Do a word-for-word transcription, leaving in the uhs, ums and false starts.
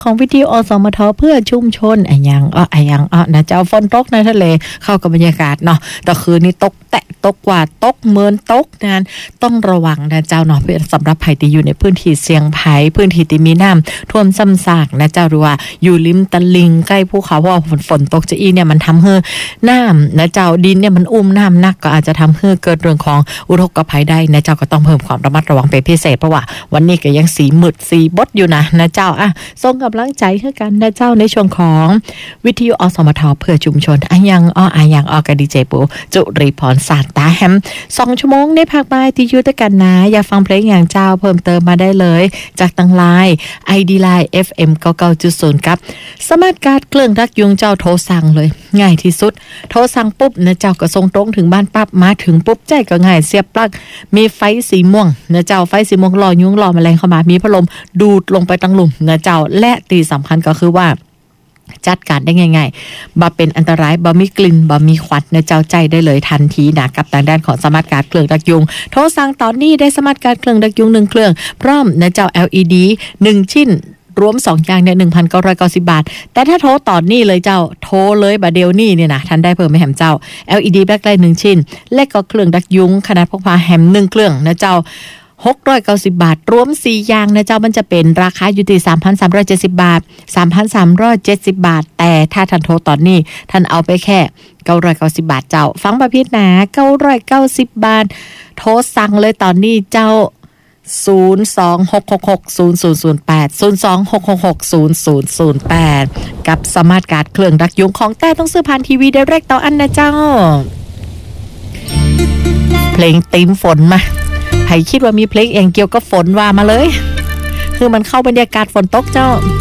ของวิทยุอสมทเพื่อชุมชนอะยังอ้ออะยังอ้อนะเจ้าฝนตกในทะเลเข้ากับบรรยากาศเนาะแต่คืนนี้ตกแตะตกกว่าตกเมินตกนั้นต้องระวังนะเจ้าเนาะสำหรับภัยที่อยู่ในพื้นที่เสี่ยงภัยพื้นที่ที่มีน้ำท่วมซ้ำซากนะเจ้าหรือว่าอยู่ริมตลิ่งใกล้ภูเขาเพราะว่าฝนฝนตกจะอีเนี่ยมันทำให้น้ำนะเจ้าดินเนี่ยมันอุ้มน้ำหนักก็อาจจะทำให้เกิดเรื่องของอุทกภัยได้นะเจ้าก็ต้องเพิ่มความระมัดระวังเป็นพิเศษเพราะว่าวันนี้ก็ยังสีมืดสีบดอยู่นะนะเจ้าอ่ะส่งกำลังใจให้กันนะเจ้าในช่วงของวิทยุอสมทเพื่อชุมชนอะยังอ้ออะยังอ้อกับดีเจปูจุริพรศาสตาแฮมสองชั่วโมงในภาคบ่ายที่อยู่ด้วยกันนะอยากฟังเพลงอย่างเจ้าเพิ่มเติมมาได้เลยจากทางไลน์ ไอ ดี Line เอฟ เอ็ม เก้าสิบเก้าจุดศูนย์ กับสมาร์ทการ์ดเครื่องรักยุงเจ้าโทรสั่งเลยง่ายที่สุดโทรสั่งปุ๊บนะเจ้าก็ส่งตรงถึงบ้านปั๊บมาถึงปุ๊บใจก็ง่ายเสียบปลั๊กมีไฟสีม่วงนะเจ้าไฟสีม่วงรอยุงรอแมลงเข้ามามีพัดลมดูดลงไปตั้งหลุมนะเจ้าและตีสำคัญก็คือว่าจัดการได้ง่ายๆบ่เป็นอันตรายบ่มีกลิ่นบ่มีควันนะเจ้าใจได้เลยทันทีนะกับทางด้านของสมาร์ทการ์ดเครื่องดักยุงโทรสั่งตอนนี้ได้สมาร์ทการ์ดเครื่องดักยุงหนึ่งเครื่องพร้อมนะเจ้า แอล อี ดี หนึ่งชิ้นรวมสองอย่างเนี่ย หนึ่งพันเก้าร้อยเก้าสิบ บาทแต่ถ้าโทรตอนนี้เลยเจ้าโทรเลยบัดเดียวนี้เนี่ยนะทันได้เพิ่มไม่แหมเจ้า แอล อี ดี Backlight หนึ่งชิ้นและก็เครื่องดักยุงขนาดพกพาแฮมหนึ่งเครื่องนะเจ้าหกร้อยเก้าสิบบาทรวมสี่อย่างนะเจ้ามันจะเป็นราคาอยู่ที่ สามพันสามร้อยเจ็ดสิบ บาท สามพันสามร้อยเจ็ดสิบ บาทแต่ถ้าท่านโทรตอนนี้ท่านเอาไปแค่เก้าร้อยเก้าสิบบาทเจ้าฟังประเภทนะเก้าร้อยเก้าสิบบาทโทรสั่งเลยตอนนี้เจ้าศูนย์ สอง หก หก หก ศูนย์ ศูนย์ ศูนย์ แปด ศูนย์ สอง หก หก หก ศูนย์ ศูนย์ ศูนย์ แปดกับสมาร์ทการ์ดเครื่องดักยุงของแต่ต้องซื้อผ่านทีวี Direct ต่ออันนะเจ้าเพลงตีมฝนมาใครคิดว่ามีเพลงเองเกี่ยวกับฝนว่ามาเลยคือมันเข้าบรรยากาศฝนตกเจ้า